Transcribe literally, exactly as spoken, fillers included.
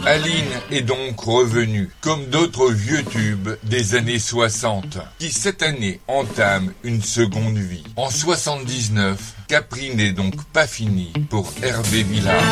Aline est donc revenue, comme d'autres vieux tubes des années soixante, qui cette année entament une seconde vie. En soixante-dix-neuf, Capri n'est donc pas fini pour Hervé Villard.